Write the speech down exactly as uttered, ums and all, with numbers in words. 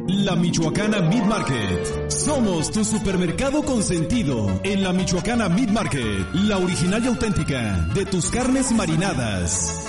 La Michoacana Meat Market. Somos tu supermercado consentido en la Michoacana Meat Market, la original y auténtica de tus carnes marinadas.